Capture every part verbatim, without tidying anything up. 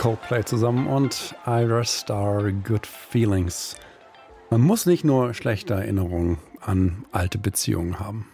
Coldplay zusammen und Ira Star, Good Feelings. Man muss nicht nur schlechte Erinnerungen an alte Beziehungen haben.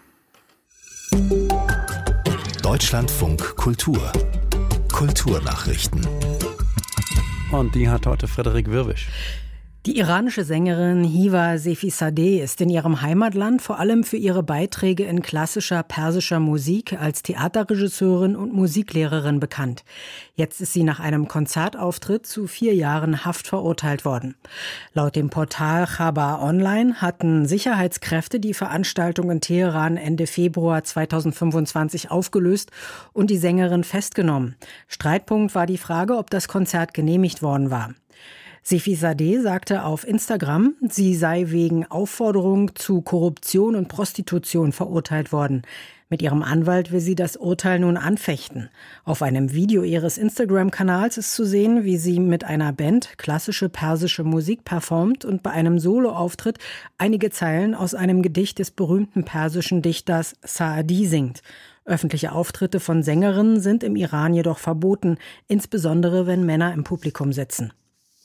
Deutschlandfunk Kultur. Kulturnachrichten. Und die hat heute Frederik Wirwisch. Die iranische Sängerin Hiva Sefizadeh ist in ihrem Heimatland vor allem für ihre Beiträge in klassischer persischer Musik als Theaterregisseurin und Musiklehrerin bekannt. Jetzt ist sie nach einem Konzertauftritt zu vier Jahren Haft verurteilt worden. Laut dem Portal Khabar Online hatten Sicherheitskräfte die Veranstaltung in Teheran Ende Februar zweitausendfünfundzwanzig aufgelöst und die Sängerin festgenommen. Streitpunkt war die Frage, ob das Konzert genehmigt worden war. Sefizadeh sagte auf Instagram, sie sei wegen Aufforderung zu Korruption und Prostitution verurteilt worden. Mit ihrem Anwalt will sie das Urteil nun anfechten. Auf einem Video ihres Instagram-Kanals ist zu sehen, wie sie mit einer Band klassische persische Musik performt und bei einem Soloauftritt einige Zeilen aus einem Gedicht des berühmten persischen Dichters Saadi singt. Öffentliche Auftritte von Sängerinnen sind im Iran jedoch verboten, insbesondere wenn Männer im Publikum sitzen.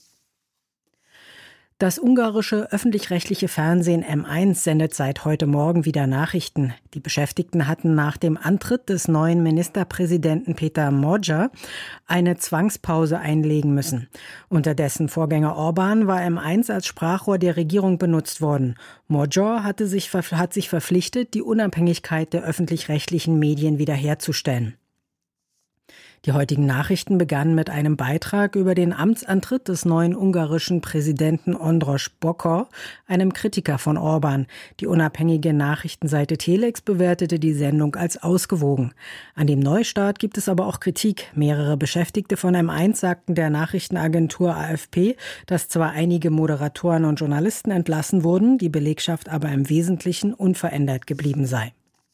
Das ungarische öffentlich-rechtliche Fernsehen M eins sendet seit heute Morgen wieder Nachrichten. Die Beschäftigten hatten nach dem Antritt des neuen Ministerpräsidenten Peter Magyar eine Zwangspause einlegen müssen. Unter dessen Vorgänger Orbán war M eins als Sprachrohr der Regierung benutzt worden. Magyar hatte sich, hat sich verpflichtet, die Unabhängigkeit der öffentlich-rechtlichen Medien wiederherzustellen. Die heutigen Nachrichten begannen mit einem Beitrag über den Amtsantritt des neuen ungarischen Präsidenten Andros Bokor, einem Kritiker von Orbán. Die unabhängige Nachrichtenseite Telex bewertete die Sendung als ausgewogen. An dem Neustart gibt es aber auch Kritik. Mehrere Beschäftigte von M eins sagten der Nachrichtenagentur A F P, dass zwar einige Moderatoren und Journalisten entlassen wurden, die Belegschaft aber im Wesentlichen unverändert geblieben sei.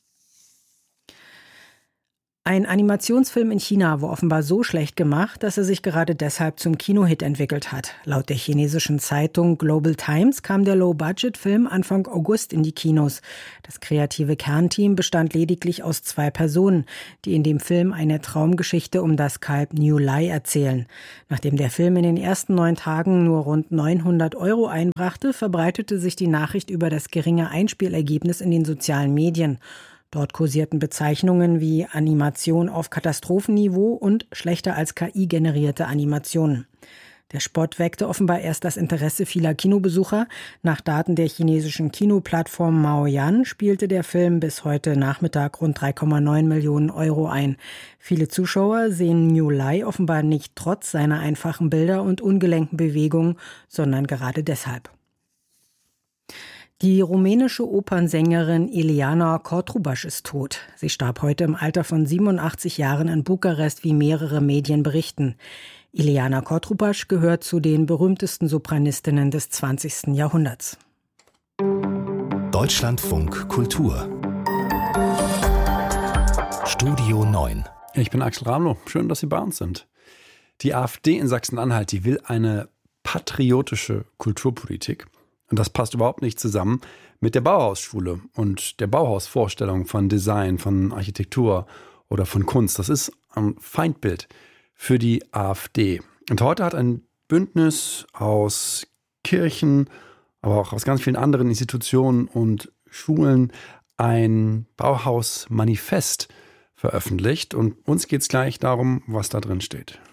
Ein Animationsfilm in China war offenbar so schlecht gemacht, dass er sich gerade deshalb zum Kinohit entwickelt hat. Laut der chinesischen Zeitung Global Times kam der Low-Budget-Film Anfang August in die Kinos. Das kreative Kernteam bestand lediglich aus zwei Personen, die in dem Film eine Traumgeschichte um das Kalb New Lai erzählen. Nachdem der Film in den ersten neun Tagen nur rund neunhundert Euro einbrachte, verbreitete sich die Nachricht über das geringe Einspielergebnis in den sozialen Medien. Dort kursierten Bezeichnungen wie Animation auf Katastrophenniveau und schlechter als K I generierte Animationen. Der Spott weckte offenbar erst das Interesse vieler Kinobesucher. Nach Daten der chinesischen Kinoplattform Maoyan spielte der Film bis heute Nachmittag rund drei Komma neun Millionen Euro ein. Viele Zuschauer sehen New Lai offenbar nicht trotz seiner einfachen Bilder und ungelenken Bewegungen, sondern gerade deshalb. Die rumänische Opernsängerin Ileana Cotrubas ist tot. Sie starb heute im Alter von siebenundachtzig Jahren in Bukarest, wie mehrere Medien berichten. Ileana Cotrubas gehört zu den berühmtesten Sopranistinnen des zwanzigsten Jahrhunderts. Deutschlandfunk Kultur. Studio neun. Ich bin Axel Ramlow. Schön, dass Sie bei uns sind. Die AfD in Sachsen-Anhalt, die will eine patriotische Kulturpolitik. Und das passt überhaupt nicht zusammen mit der Bauhausschule und der Bauhausvorstellung von Design, von Architektur oder von Kunst. Das ist ein Feindbild für die AfD. Und heute hat ein Bündnis aus Kirchen, aber auch aus ganz vielen anderen Institutionen und Schulen ein Bauhausmanifest veröffentlicht. Und uns geht es gleich darum, was da drin steht.